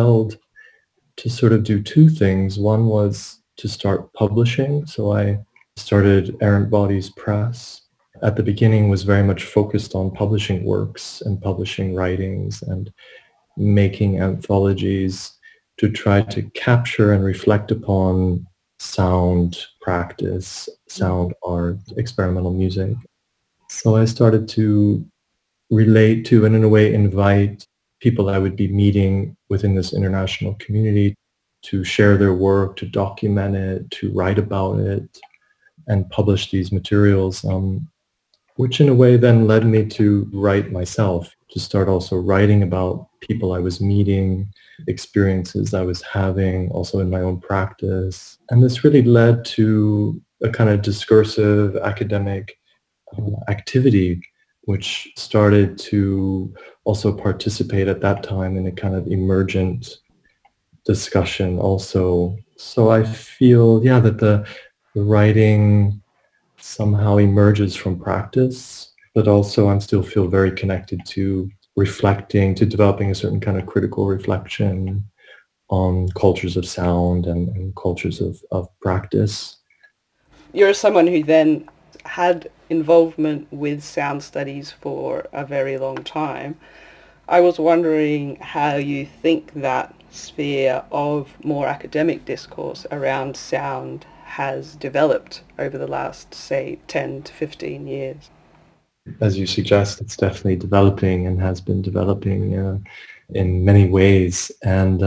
compelled to sort of do two things. One was to start publishing. So I started Errant Bodies Press. At the beginning was very much focused on publishing works and publishing writings and making anthologies to try to capture and reflect upon sound practice, sound art, experimental music. So I started to relate to and in a way invite people I would be meeting within this international community to share their work, to document it, to write about it, and publish these materials, which in a way then led me to write myself, to start also writing about people I was meeting, experiences I was having, also in my own practice. And this really led to a kind of discursive academic activity, which started to also participate at that time in a kind of emergent discussion also. So I feel, that the writing somehow emerges from practice, but also I still feel very connected to reflecting, to developing a certain kind of critical reflection on cultures of sound and cultures of practice. You're someone who then had involvement with sound studies for a very long time. I was wondering how you think that sphere of more academic discourse around sound has developed over the last, say, 10 to 15 years. As you suggest, it's definitely developing and has been developing in many ways. And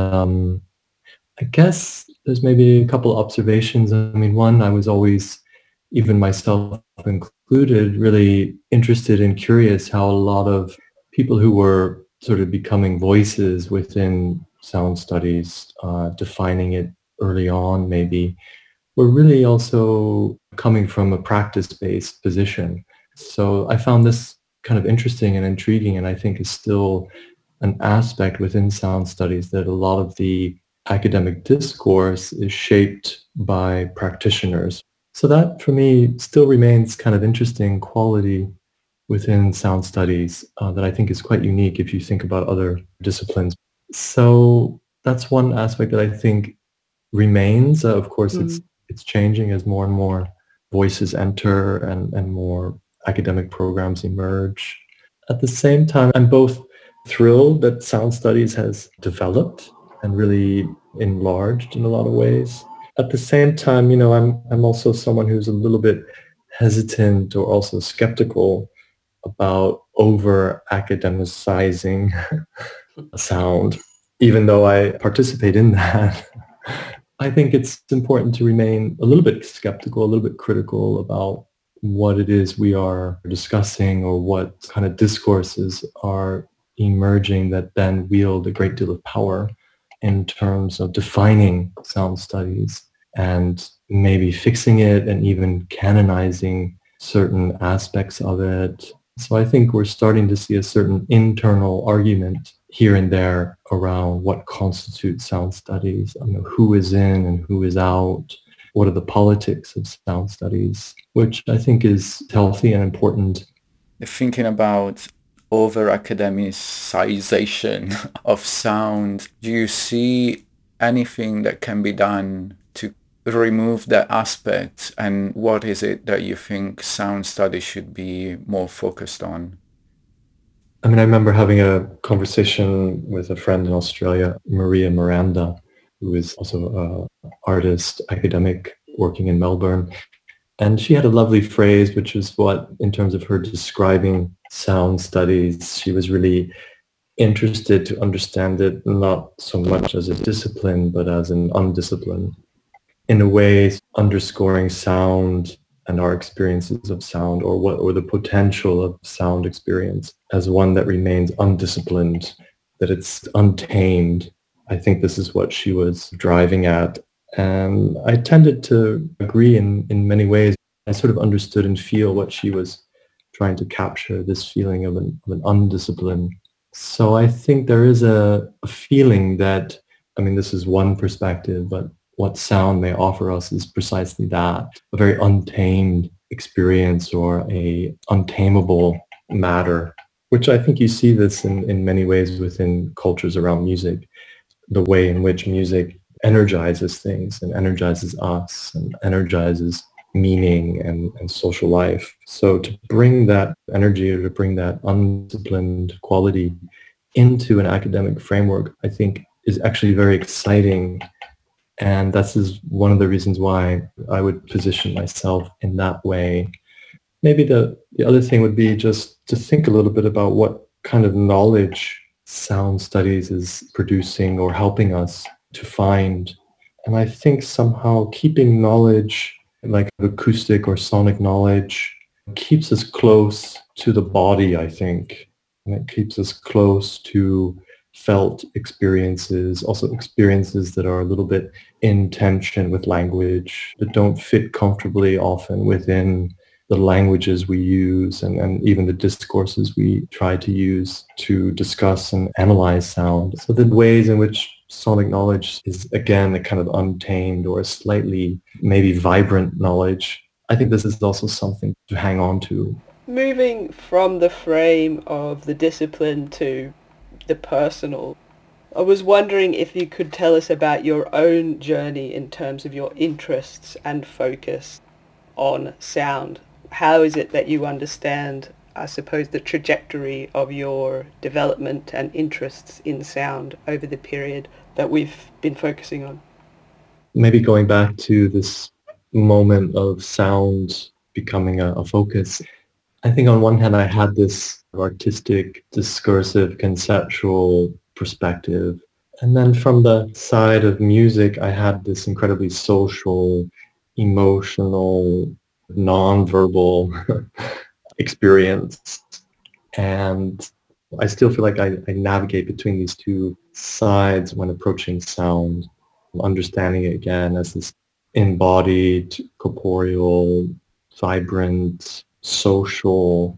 I guess there's maybe a couple observations. I mean, one, I was always, even myself included, really interested and curious how a lot of people who were sort of becoming voices within sound studies, defining it early on maybe, were really also coming from a practice-based position. So I found this kind of interesting and intriguing, and I think is still an aspect within sound studies that a lot of the academic discourse is shaped by practitioners. So that for me still remains kind of interesting quality within sound studies that I think is quite unique if you think about other disciplines. So that's one aspect that I think remains. Of course, it's changing as more and more voices enter and more academic programs emerge. At the same time, I'm both thrilled that sound studies has developed and really enlarged in a lot of ways. At the same time, I'm also someone who's a little bit hesitant or also skeptical about over academicizing sound, even though I participate in that. I think it's important to remain a little bit skeptical, a little bit critical about what it is we are discussing or what kind of discourses are emerging that then wield a great deal of power in terms of defining sound studies and maybe fixing it and even canonizing certain aspects of it. So I think we're starting to see a certain internal argument here and there around what constitutes sound studies, who is in and who is out, what are the politics of sound studies, which I think is healthy and important. Thinking about over-academicization of sound, do you see anything that can be done to remove that aspect? And what is it that you think sound studies should be more focused on? I mean, I remember having a conversation with a friend in Australia, Maria Miranda, who is also an artist, academic, working in Melbourne. And she had a lovely phrase, which was what, in terms of her describing sound studies, she was really interested to understand it not so much as a discipline, but as an undiscipline. In a way, underscoring sound and our experiences of sound, or the potential of sound experience as one that remains undisciplined, that it's untamed. I think this is what she was driving at. And I tended to agree in many ways. I sort of understood and feel what she was trying to capture, this feeling of an undiscipline. So I think there is a feeling that, I mean, this is one perspective, but what sound may offer us is precisely that, a very untamed experience or a untamable matter, which I think you see this in many ways within cultures around music. the way in which music energizes things and energizes us and energizes meaning and social life. So to bring that energy or to bring that undisciplined quality into an academic framework, I think is actually very exciting. And that's is one of the reasons why I would position myself in that way. Maybe the other thing would be just to think a little bit about what kind of knowledge sound studies is producing or helping us to find. And I think somehow keeping knowledge like acoustic or sonic knowledge keeps us close to the body, I think. And it keeps us close to felt experiences, also experiences that are a little bit in tension with language, that don't fit comfortably often within the languages we use and even the discourses we try to use to discuss and analyze sound. So the ways in which sonic knowledge is, again, a kind of untamed or a slightly maybe vibrant knowledge, I think this is also something to hang on to. Moving from the frame of the discipline to the personal, I was wondering if you could tell us about your own journey in terms of your interests and focus on sound. How is it that you understand, I suppose, the trajectory of your development and interests in sound over the period that we've been focusing on? Maybe going back to this moment of sound becoming a focus, I think on one hand I had this artistic, discursive, conceptual perspective. And then from the side of music, I had this incredibly social, emotional, non-verbal experience. And I still feel like I navigate between these two sides when approaching sound, understanding it again as this embodied, corporeal, vibrant, social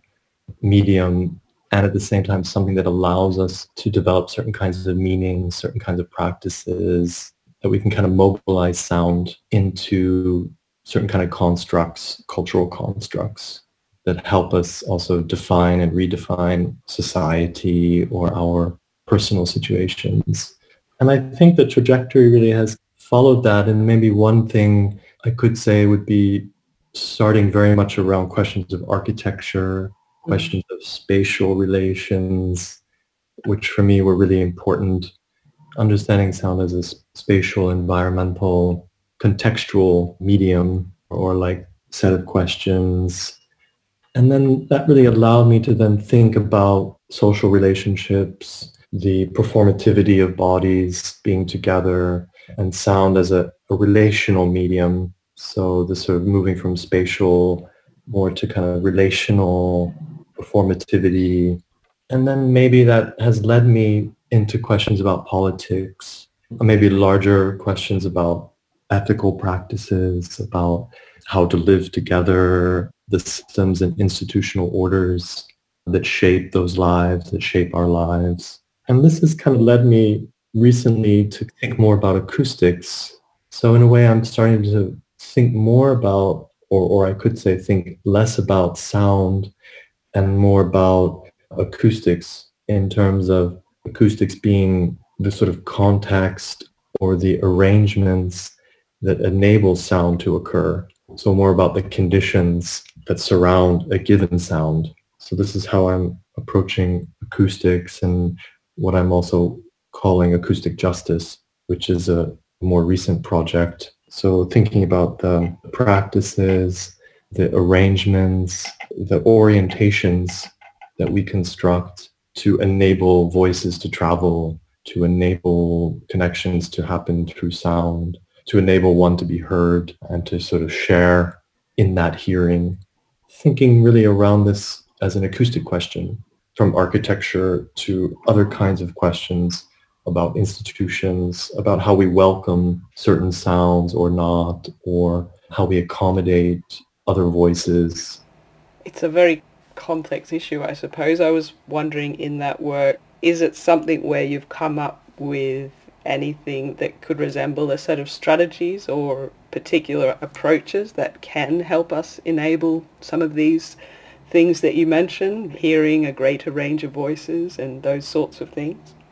medium, and at the same time something that allows us to develop certain kinds of meanings, certain kinds of practices, that we can kind of mobilize sound into certain kind of constructs, cultural constructs that help us also define and redefine society or our personal situations. And I think the trajectory really has followed that. And maybe one thing I could say would be starting very much around questions of architecture, questions of spatial relations, which for me were really important. Understanding sound as a spatial, environmental, contextual medium or like set of questions. And then that really allowed me to then think about social relationships, the performativity of bodies being together, and sound as a relational medium. So the sort of moving from spatial more to kind of relational performativity. And then maybe that has led me into questions about politics, maybe larger questions about ethical practices, about how to live together, the systems and institutional orders that shape those lives, that shape our lives. And this has kind of led me recently to think more about acoustics. So in a way, I'm starting to think more about, or I could say think less about sound and more about acoustics, in terms of acoustics being the sort of context or the arrangements that enable sound to occur. So more about the conditions that surround a given sound. So this is how I'm approaching acoustics and what I'm also calling acoustic justice, which is a more recent project. So thinking about the practices, the arrangements, the orientations that we construct to enable voices to travel, to enable connections to happen through sound, to enable one to be heard and to sort of share in that hearing. Thinking really around this as an acoustic question, from architecture to other kinds of questions about institutions, about how we welcome certain sounds or not, or how we accommodate other voices. It's a very complex issue, I suppose. I was wondering in that work, is it something where you've come up with anything that could resemble a set of strategies or particular approaches that can help us enable some of these things that you mentioned, hearing a greater range of voices and those sorts of things?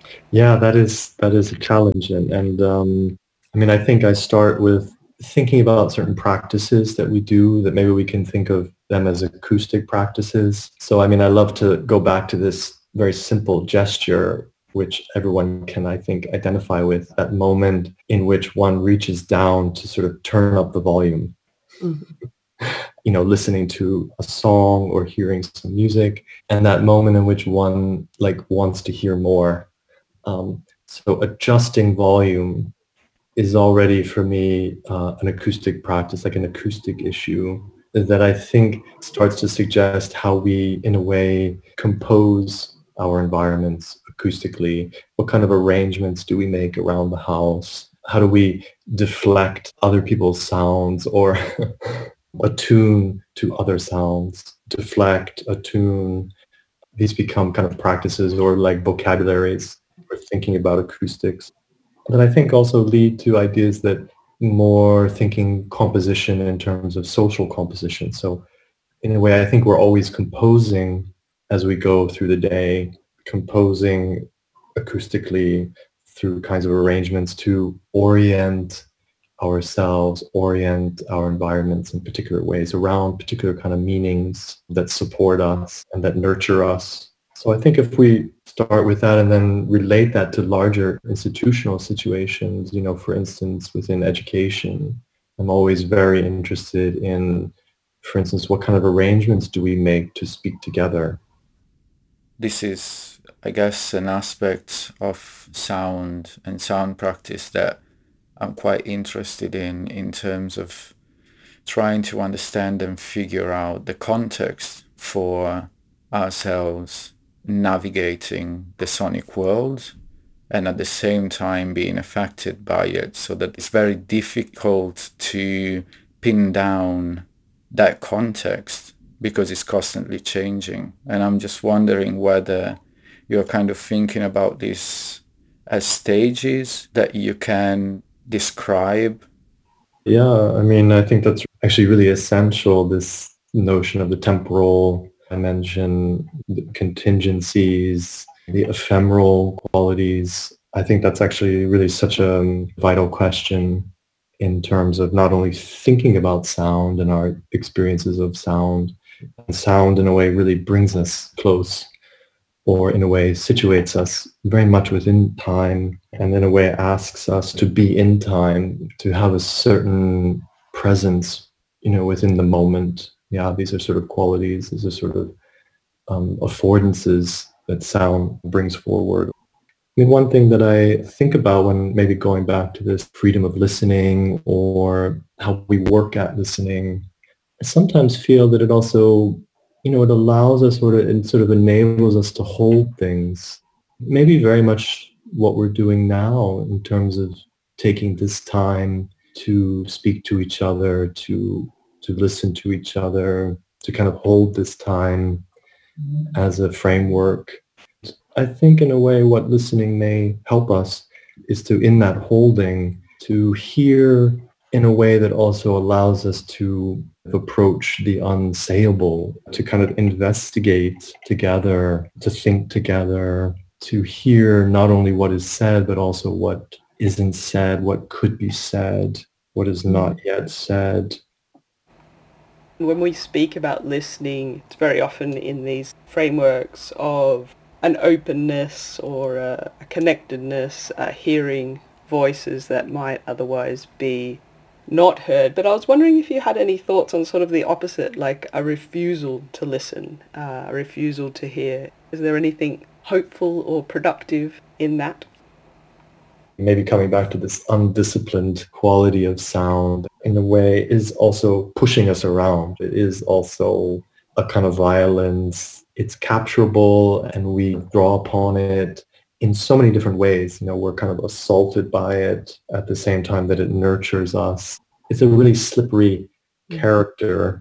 Yeah, that is a challenge, I mean, I think I start with thinking about certain practices that we do that maybe we can think of them as acoustic practices. So, I mean, I love to go back to this very simple gesture, which everyone can, I think, identify with, that moment in which one reaches down to sort of turn up the volume. Mhm. Listening to a song or hearing some music, and that moment in which one like wants to hear more. So adjusting volume is already for me an acoustic practice, like an acoustic issue that I think starts to suggest how we, in a way, compose our environments acoustically. What kind of arrangements do we make around the house? How do we deflect other people's sounds or attune to other sounds? Deflect, attune. These become kind of practices or like vocabularies for thinking about acoustics that I think also lead to ideas that more thinking composition in terms of social composition. So in a way, I think we're always composing as we go through the day, composing acoustically through kinds of arrangements to orient ourselves, orient our environments in particular ways around particular kind of meanings that support us and that nurture us. So I think if we start with that and then relate that to larger institutional situations, for instance, within education, I'm always very interested in, for instance, what kind of arrangements do we make to speak together? This is, I guess, an aspect of sound and sound practice that I'm quite interested in terms of trying to understand and figure out the context for ourselves navigating the sonic world and at the same time being affected by it, so that it's very difficult to pin down that context because it's constantly changing. And I'm just wondering whether you're kind of thinking about this as stages that you can describe. Yeah, I mean, I think that's actually really essential, this notion of the temporal dimension, the contingencies, the ephemeral qualities. I think that's actually really such a vital question in terms of not only thinking about sound and our experiences of sound, and sound in a way really brings us close or in a way situates us very much within time and in a way asks us to be in time, to have a certain presence, within the moment. Yeah, these are sort of qualities, these are sort of affordances that sound brings forward. I mean, one thing that I think about when maybe going back to this freedom of listening or how we work at listening, I sometimes feel that it also, it allows us it sort of enables us to hold things. Maybe very much what we're doing now in terms of taking this time to speak to each other, to listen to each other, to kind of hold this time as a framework. I think in a way what listening may help us is to, in that holding, to hear in a way that also allows us to approach the unsayable, to kind of investigate together, to think together, to hear not only what is said, but also what isn't said, what could be said, what is not yet said. When we speak about listening, it's very often in these frameworks of an openness or a connectedness, hearing voices that might otherwise be not heard. But I was wondering if you had any thoughts on sort of the opposite, like a refusal to listen, a refusal to hear. Is there anything hopeful or productive in that? Maybe coming back to this undisciplined quality of sound in a way is also pushing us around. It is also a kind of violence. It's capturable and we draw upon it in so many different ways. We're kind of assaulted by it at the same time that it nurtures us. It's a really slippery character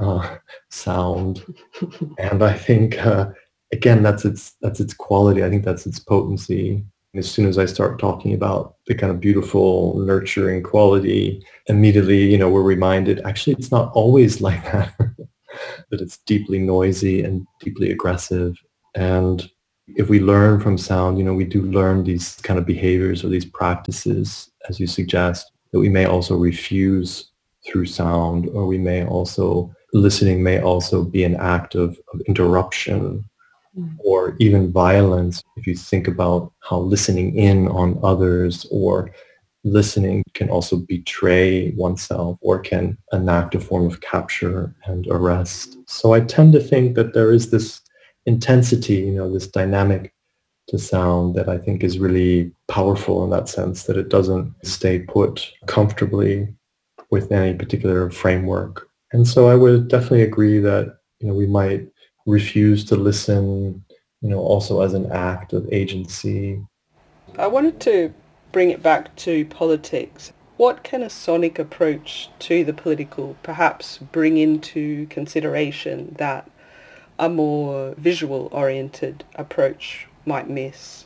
sound. And I think, again, that's its quality. I think that's its potency. As soon as I start talking about the kind of beautiful, nurturing quality, immediately, we're reminded, actually, it's not always like that, that it's deeply noisy and deeply aggressive. And if we learn from sound, we do learn these kind of behaviors or these practices, as you suggest, that we may also refuse through sound, or we may also, listening may also be an act of interruption or even violence. If you think about how listening in on others or listening can also betray oneself or can enact a form of capture and arrest. So I tend to think that there is this intensity, this dynamic to sound that I think is really powerful in that sense, that it doesn't stay put comfortably with any particular framework. And so I would definitely agree that, we might refuse to listen, also as an act of agency. I wanted to bring it back to politics. What can a sonic approach to the political perhaps bring into consideration that a more visual-oriented approach might miss?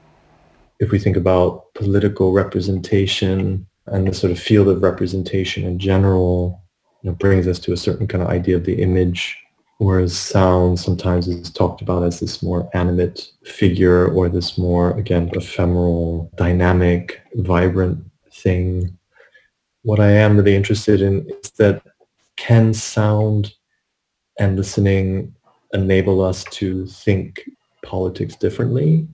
If we think about political representation and the sort of field of representation in general, brings us to a certain kind of idea of the image, whereas sound sometimes is talked about as this more animate figure or this more, again, ephemeral, dynamic, vibrant thing. What I am really interested in is that can sound and listening enable us to think politics differently,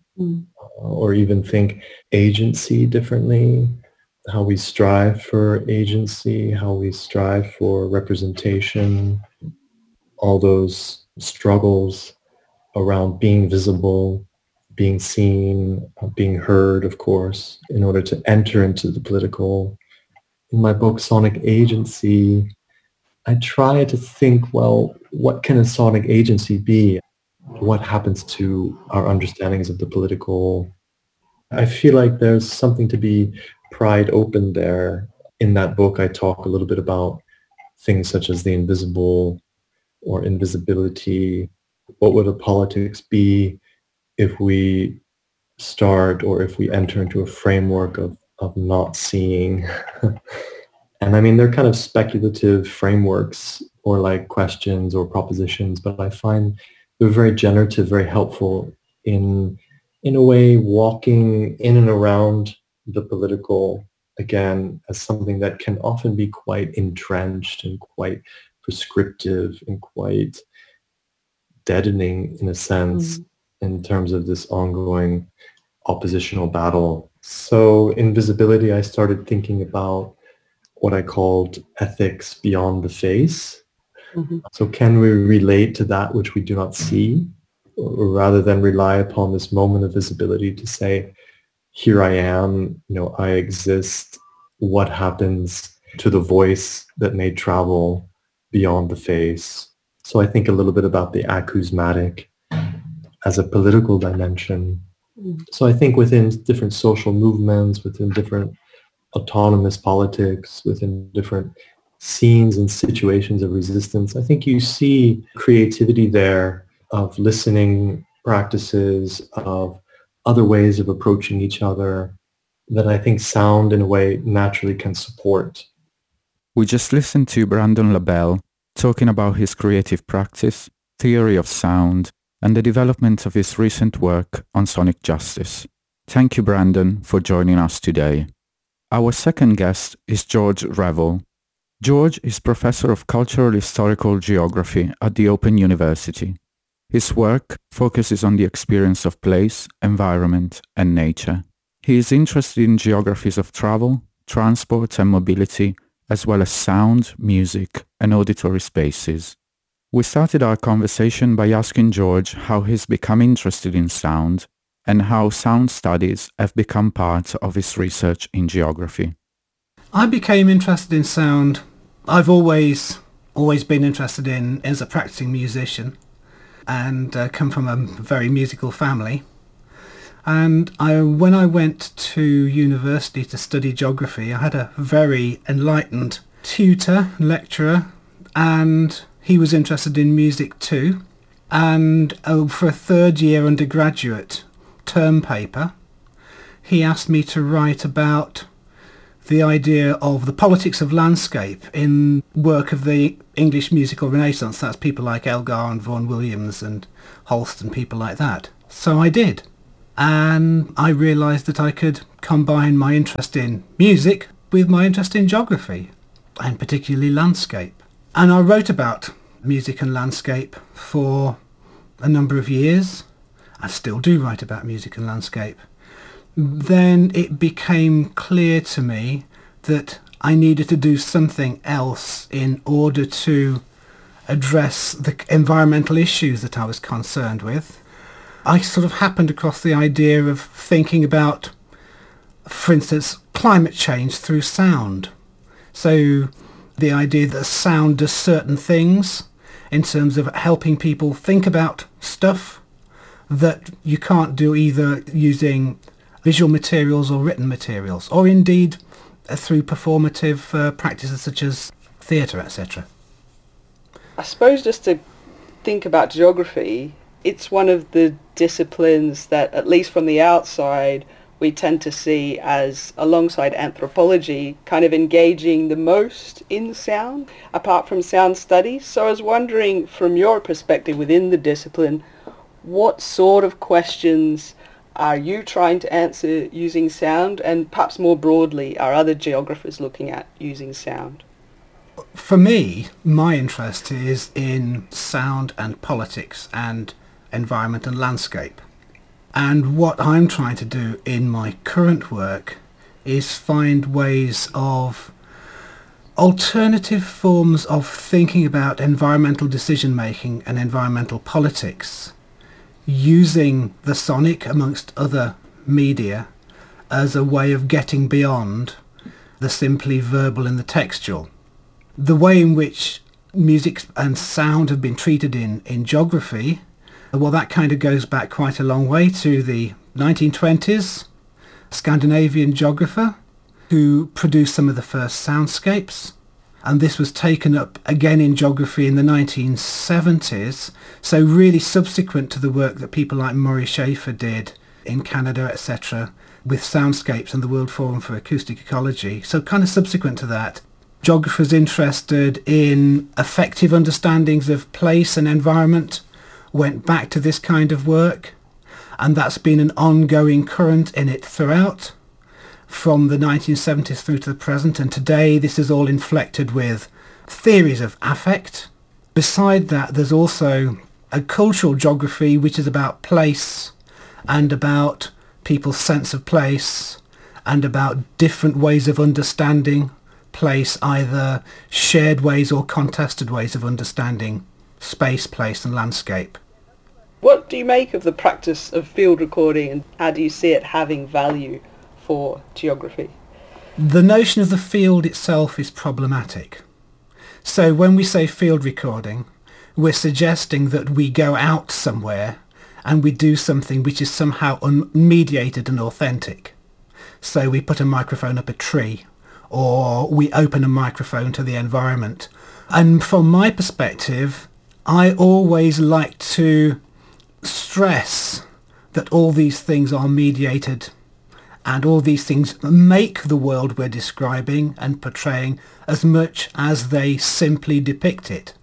or even think agency differently, how we strive for agency, how we strive for representation, all those struggles around being visible, being seen, being heard, of course, in order to enter into the political. In my book, Sonic Agency, I try to think, well, what can a sonic agency be? What happens to our understandings of the political? I feel like there's something to be pried open there. In that book, I talk a little bit about things such as the invisible or invisibility. What would a politics be if we start or if we enter into a framework of not seeing? And I mean, they're kind of speculative frameworks or like questions or propositions, but I find they're very generative, very helpful in a way, walking in and around the political, again, as something that can often be quite entrenched and quite prescriptive and quite deadening in a sense in terms of this ongoing oppositional battle. So in Visibility, I started thinking about what I called ethics beyond the face. So can we relate to that which we do not see, or rather than rely upon this moment of visibility to say, here I am, I exist, what happens to the voice that may travel beyond the face? So I think a little bit about the acousmatic as a political dimension. So I think within different social movements, within different autonomous politics, within different scenes and situations of resistance, I think you see creativity there of listening practices, of other ways of approaching each other that I think sound in a way naturally can support. We just listened to Brandon LaBelle talking about his creative practice, theory of sound, and the development of his recent work on sonic justice. Thank you, Brandon, for joining us today. Our second guest is George Revell. George is Professor of Cultural Historical Geography at the Open University. His work focuses on the experience of place, environment, and nature. He is interested in geographies of travel, transport and mobility, as well as sound, music, and auditory spaces. We started our conversation by asking George how he's become interested in sound and how sound studies have become part of his research in geography. I became interested in sound. I've always been interested in as a practicing musician and come from a very musical family. And when I went to university to study geography, I had a very enlightened tutor, lecturer, and he was interested in music too. And for a third year undergraduate term paper, he asked me to write about the idea of the politics of landscape in work of the English musical Renaissance. That's people like Elgar and Vaughan Williams and Holst and people like that. So I did. And I realised that I could combine my interest in music with my interest in geography, and particularly landscape. And I wrote about music and landscape for a number of years. I still do write about music and landscape. Then it became clear to me that I needed to do something else in order to address the environmental issues that I was concerned with. I sort of happened across the idea of thinking about, for instance, climate change through sound. So the idea that sound does certain things in terms of helping people think about stuff that you can't do either using visual materials or written materials, or indeed through performative practices such as theatre, etc. I suppose just to think about geography, it's one of the disciplines that, at least from the outside, we tend to see as, alongside anthropology, kind of engaging the most in sound, apart from sound studies. So I was wondering, from your perspective within the discipline, what sort of questions are you trying to answer using sound, and perhaps more broadly, are other geographers looking at using sound? For me, my interest is in sound and politics and environment and landscape. And what I'm trying to do in my current work is find ways of alternative forms of thinking about environmental decision making and environmental politics, using the sonic amongst other media as a way of getting beyond the simply verbal and the textual. The way in which music and sound have been treated in geography, well, that kind of goes back quite a long way to the 1920s. Scandinavian geographer who produced some of the first soundscapes, and this was taken up again in geography in the 1970s, so really subsequent to the work that people like Murray Schafer did in Canada, etc., with soundscapes and the World Forum for Acoustic Ecology. So kind of subsequent to that, geographers interested in effective understandings of place and environment went back to this kind of work, and that's been an ongoing current in it throughout, from the 1970s through to the present, and today this is all inflected with theories of affect. Beside that, there's also a cultural geography which is about place and about people's sense of place and about different ways of understanding place, either shared ways or contested ways of understanding space, place and landscape. What do you make of the practice of field recording, and how do you see it having value for geography? The notion of the field itself is problematic. So when we say field recording, we're suggesting that we go out somewhere and we do something which is somehow unmediated and authentic. So we put a microphone up a tree, or we open a microphone to the environment. And from my perspective, I always like to stress that all these things are mediated and all these things make the world we're describing and portraying as much as they simply depict it.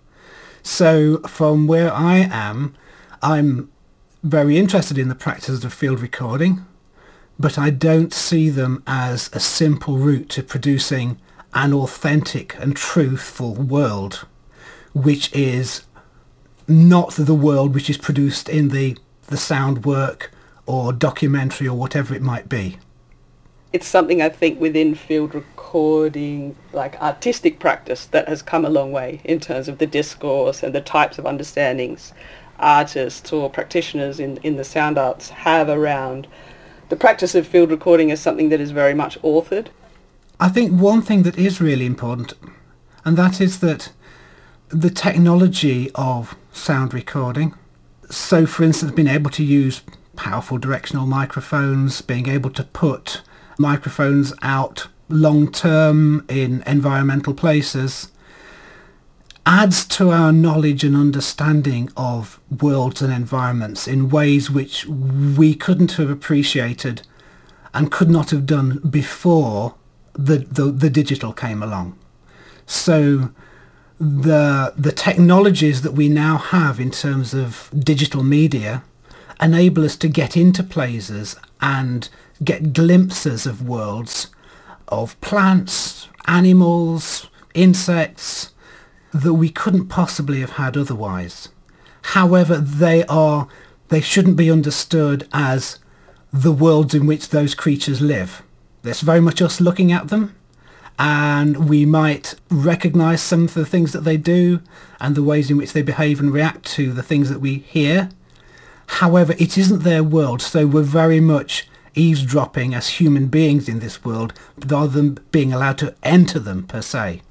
So from where I am, I'm very interested in the practices of field recording, but I don't see them as a simple route to producing an authentic and truthful world, which is not the world which is produced in the sound work or documentary or whatever it might be. It's something I think within field recording, like artistic practice, that has come a long way in terms of the discourse and the types of understandings artists or practitioners in the sound arts have around the practice of field recording as something that is very much authored. I think one thing that is really important, and that is that the technology of sound recording, so for instance being able to use powerful directional microphones, being able to put microphones out long term in environmental places, adds to our knowledge and understanding of worlds and environments in ways which we couldn't have appreciated and could not have done before the digital came along. So the technologies that we now have in terms of digital media enable us to get into places and get glimpses of worlds of plants, animals, insects that we couldn't possibly have had otherwise. However, they shouldn't be understood as the worlds in which those creatures live. It's very much us looking at them, and we might recognize some of the things that they do and the ways in which they behave and react to the things that we hear. However, it isn't their world, so we're very much eavesdropping as human beings in this world rather than being allowed to enter them per se.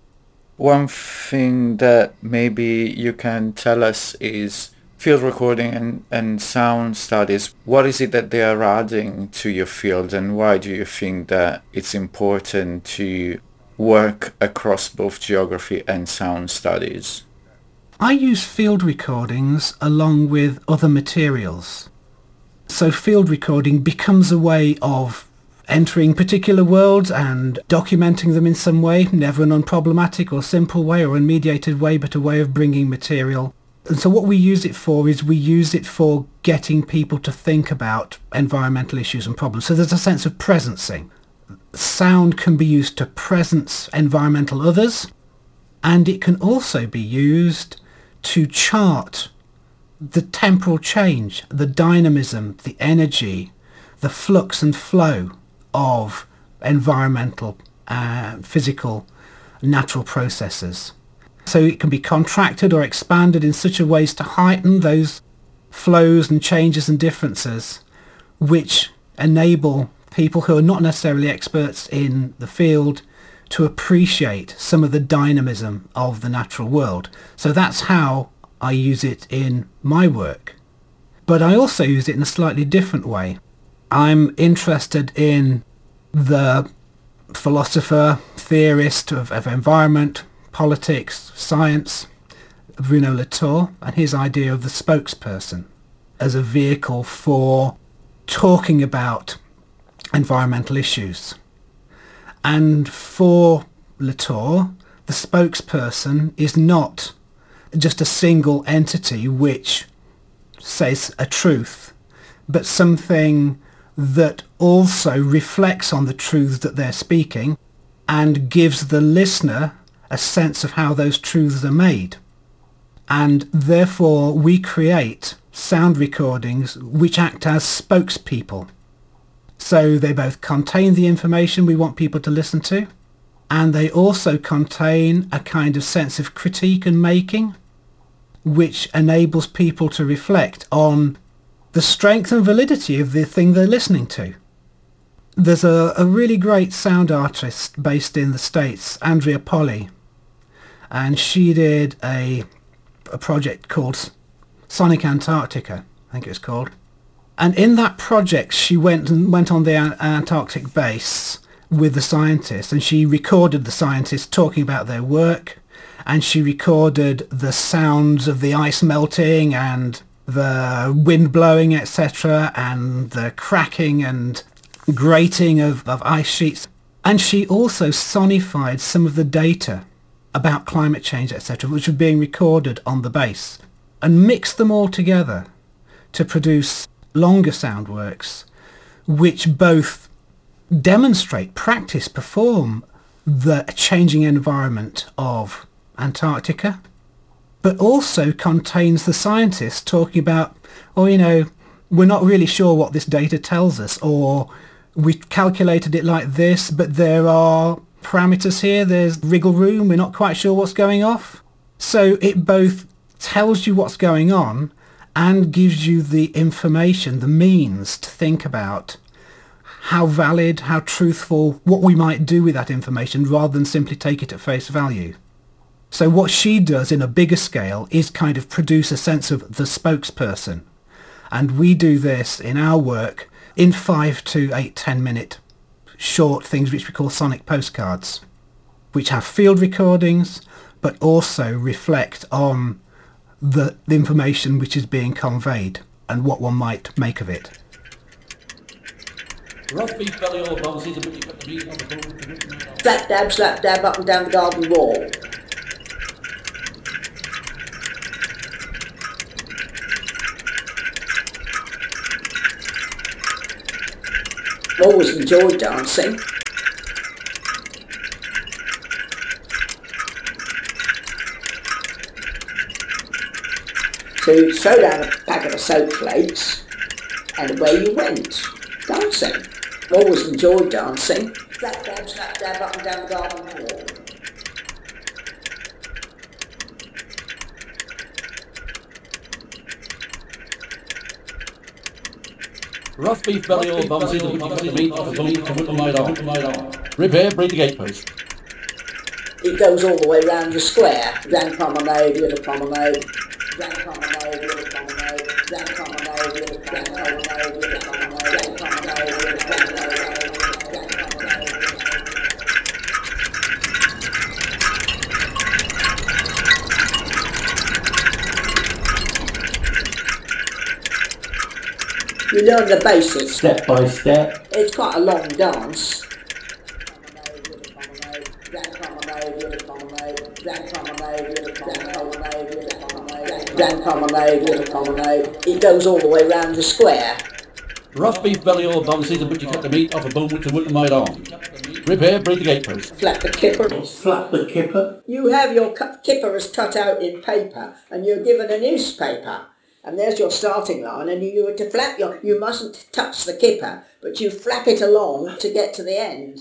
One thing that maybe you can tell us is field recording and sound studies. What is it that they are adding to your field, and why do you think that it's important to work across both geography and sound studies? I use field recordings along with other materials. So field recording becomes a way of entering particular worlds and documenting them in some way, never an unproblematic or simple way or unmediated way, but a way of bringing material. And so what we use it for is we use it for getting people to think about environmental issues and problems. So there's a sense of presencing. Sound can be used to presence environmental others, and it can also be used to chart the temporal change, the dynamism, the energy, the flux and flow of environmental, physical, natural processes. So it can be contracted or expanded in such a way as to heighten those flows and changes and differences, which enable people who are not necessarily experts in the field to appreciate some of the dynamism of the natural world. So that's how I use it in my work. But I also use it in a slightly different way. I'm interested in the philosopher, theorist of environment, politics, science, Bruno Latour, and his idea of the spokesperson as a vehicle for talking about environmental issues. And for Latour, the spokesperson is not just a single entity which says a truth, but something that also reflects on the truths that they're speaking and gives the listener a sense of how those truths are made. And therefore we create sound recordings which act as spokespeople. So they both contain the information we want people to listen to, and they also contain a kind of sense of critique and making, which enables people to reflect on the strength and validity of the thing they're listening to. There's a really great sound artist based in the States, Andrea Polly, and she did a project called Sonic Antarctica, I think it was called. And in that project she went on the Antarctic base with the scientists, and she recorded the scientists talking about their work, and she recorded the sounds of the ice melting and the wind blowing, etc., and the cracking and grating of ice sheets. And she also sonified some of the data about climate change, etc., which were being recorded on the base, and mixed them all together to produce longer sound works which both demonstrate, practice, perform the changing environment of Antarctica, but also contains the scientists talking about, we're not really sure what this data tells us, or we calculated it like this, but there are parameters here, there's wriggle room, we're not quite sure what's going off. So it both tells you what's going on and gives you the information, the means to think about how valid, how truthful, what we might do with that information rather than simply take it at face value. So what she does in a bigger scale is kind of produce a sense of the spokesperson. And we do this in our work in 5 to 8, 10-minute short things which we call sonic postcards, which have field recordings but also reflect on the information which is being conveyed and what one might make of it. Slap dab up and down the garden wall. Always enjoyed dancing. So you'd throw down a packet of soap flakes and away you went, dancing. Always enjoyed dancing. Slap dab, up and down the garden wall. Rough beef belly or bumsy, the meat off a bone to whittle night on. Rib hair, breed the gatepost. It goes all the way round the square. Grand promenade, little promenade. Grand promenade, little promenade. Grand promenade, little promenade. Grand promenade, little promenade. You learn the basics. Step by step. It's quite a long dance. Grand promenade, little promenade. It goes all the way round the square. Rough beef belly or bumsy, the butcher cut the meat off a bone which the whittle night on. Rib hair, breed the gatepost. Flap the kipper. Flap the kipper. You have your kipper as cut out in paper and you're given a newspaper. And there's your starting line, and you were to flap you mustn't touch the kipper, but you flap it along to get to the end.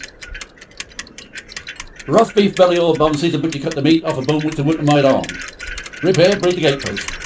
Rough beef belly or bumsy, the butcher cut the meat off a bone which the whittle night on. Rib hair, breed the gatepost.